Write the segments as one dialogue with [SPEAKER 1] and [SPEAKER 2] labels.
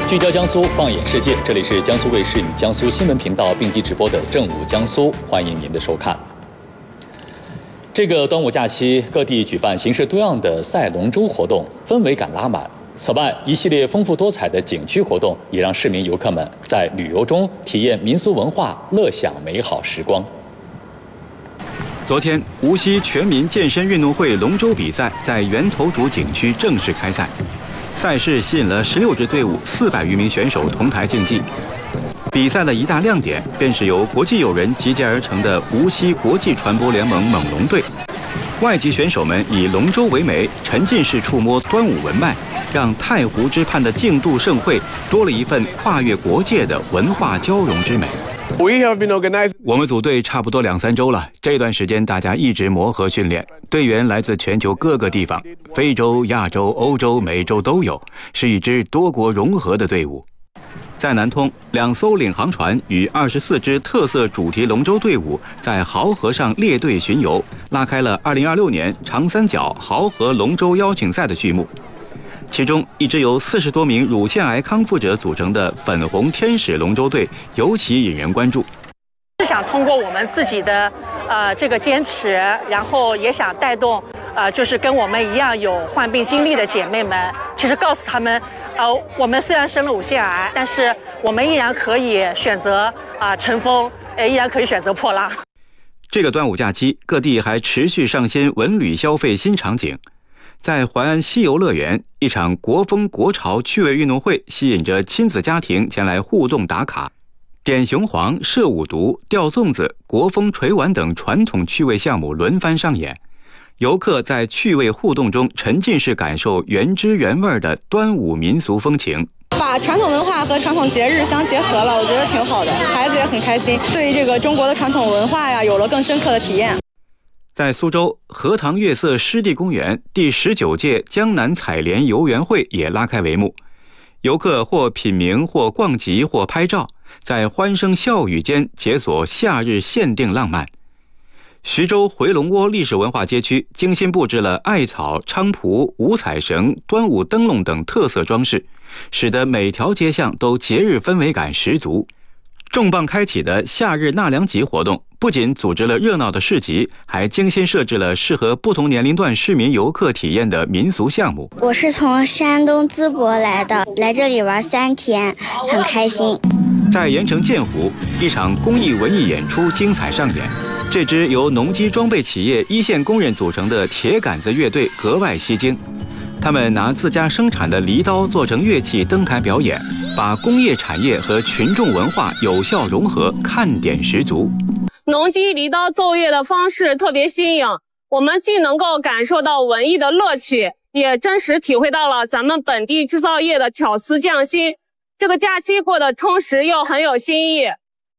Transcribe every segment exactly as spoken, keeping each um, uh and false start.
[SPEAKER 1] 聚焦江苏，放眼世界，这里是江苏卫视与江苏新闻频道并机直播的正午江苏，欢迎您的收看。这个端午假期，各地举办形式多样的赛龙舟活动，氛围感拉满。此外，一系列丰富多彩的景区活动，也让市民游客们在旅游中体验民俗文化，乐享美好时光。
[SPEAKER 2] 昨天，无锡全民健身运动会龙舟比赛在源头渚景区正式开赛。赛事吸引了十六支队伍、四百余名选手同台竞技。比赛的一大亮点便是由国际友人集结而成的无锡国际船舶联盟猛龙队。外籍选手们以龙舟为媒，沉浸式触摸端午文脉，让太湖之畔的竞渡盛会多了一份跨越国界的文化交融之美。我们组队差不多两三周了，这段时间大家一直磨合训练，队员来自全球各个地方，非洲、亚洲、欧洲、美洲都有，是一支多国融合的队伍。在南通，两艘领航船与二十四支特色主题龙舟队伍在濠河上列队巡游，拉开了二零二六年长三角濠河龙舟邀请赛的序幕。其中，一支由四十多名乳腺癌康复者组成的粉红天使龙舟队尤其引人关注。
[SPEAKER 3] 是想通过我们自己的呃这个坚持，然后也想带动呃就是跟我们一样有患病经历的姐妹们，其实告诉他们，呃我们虽然生了乳腺癌，但是我们依然可以选择啊、呃、乘风，呃依然可以选择破浪。
[SPEAKER 2] 这个端午假期，各地还持续上新文旅消费新场景。在淮安西游乐园，一场国风国潮趣味运动会吸引着亲子家庭前来互动打卡。点雄黄、射五毒、吊粽子、国风锤碗等传统趣味项目轮番上演，游客在趣味互动中沉浸式感受原汁原味的端午民俗风情。
[SPEAKER 4] 把传统文化和传统节日相结合了，我觉得挺好的，孩子也很开心，对这个中国的传统文化呀有了更深刻的体验。
[SPEAKER 2] 在苏州荷塘月色湿地公园，第十九届江南采莲游园会也拉开帷幕。游客或品茗，或逛集，或拍照，在欢声笑语间解锁夏日限定浪漫。徐州回龙窝历史文化街区精心布置了艾草、菖蒲、五彩绳、端午灯笼等特色装饰，使得每条街巷都节日氛围感十足。重磅开启的夏日纳凉集活动，不仅组织了热闹的市集，还精心设置了适合不同年龄段市民游客体验的民俗项目。
[SPEAKER 5] 我是从山东淄博来的，来这里玩三天，很开心。
[SPEAKER 2] 在盐城建湖，一场公益文艺演出精彩上演。这支由农机装备企业一线工人组成的铁杆子乐队格外吸睛。他们拿自家生产的犁刀做成乐器登台表演，把工业产业和群众文化有效融合，看点十足。
[SPEAKER 6] 农机犁刀奏乐的方式特别新颖，我们既能够感受到文艺的乐趣，也真实体会到了咱们本地制造业的巧思匠心。这个假期过得充实又很有新意。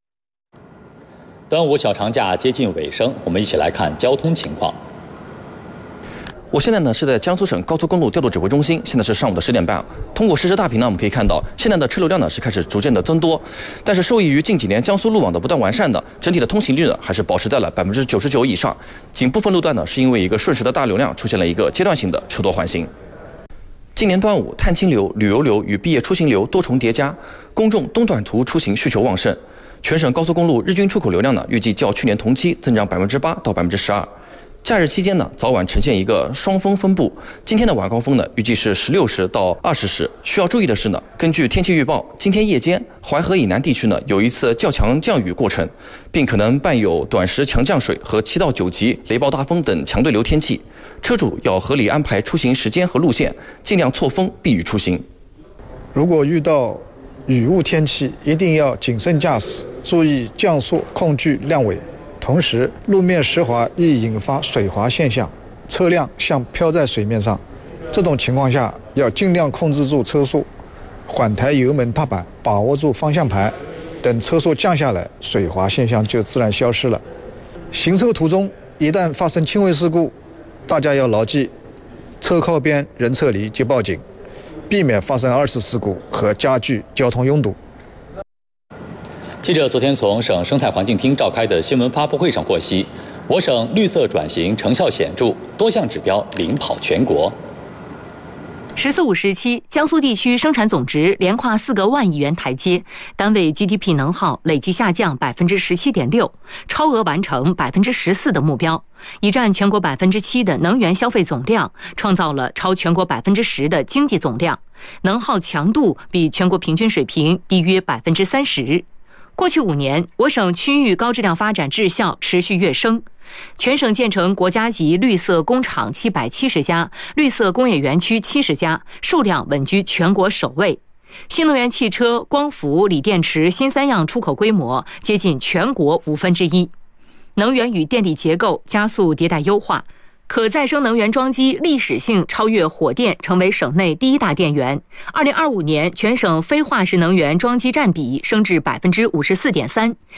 [SPEAKER 1] 端午小长假接近尾声，我们一起来看交通情况。
[SPEAKER 7] 我现在呢是在江苏省高速公路调度指挥中心，现在是上午的十点半。通过实时大屏呢，我们可以看到现在的车流量呢是开始逐渐的增多，但是受益于近几年江苏路网的不断完善的，整体的通行率呢还是保持在了百分之九十九以上。仅部分路段呢是因为一个瞬时的大流量出现了一个阶段性的车多缓行。今年端午探亲流、旅游流与毕业出行流多重叠加，公众东短途出行需求旺盛。全省高速公路日均出口流量呢预计较去年同期增长百分之八到百分之十二。假日期间呢，早晚呈现一个双峰分布。今天的晚高峰呢，预计是十六时到二十时。需要注意的是呢，根据天气预报，今天夜间淮河以南地区呢有一次较强降雨过程，并可能伴有短时强降水和七到九级雷暴大风等强对流天气。车主要合理安排出行时间和路线，尽量错峰避雨出行。
[SPEAKER 8] 如果遇到雨雾天气，一定要谨慎驾驶，注意降速控制量尾。同时，路面湿滑易引发水滑现象，车辆像漂在水面上。这种情况下，要尽量控制住车速，缓抬油门踏板，把握住方向盘。等车速降下来，水滑现象就自然消失了。行车途中一旦发生轻微事故，大家要牢记：车靠边，人撤离就报警，避免发生二次事故和加剧交通拥堵。
[SPEAKER 1] 记者昨天从省生态环境厅召开的新闻发布会上获悉，我省绿色转型成效显著，多项指标领跑全国。
[SPEAKER 9] 十四五时期，江苏地区生产总值连跨四个万亿元台阶，单位 G D P 能耗累计下降百分之十七点六，超额完成百分之十四的目标，已占全国百分之七的能源消费总量，创造了超全国百分之十的经济总量。能耗强度比全国平均水平低约百分之三十。过去五年，我省区域高质量发展质效持续跃升。全省建成国家级绿色工厂七百七十家，绿色工业园区七十家，数量稳居全国首位。新能源汽车、光伏、锂电池新三样出口规模接近全国五分之一。能源与电力结构加速迭代优化，可再生能源装机历史性超越火电，成为省内第一大电源。二零二五年，全省非化石能源装机占比升至百分之五十四点三，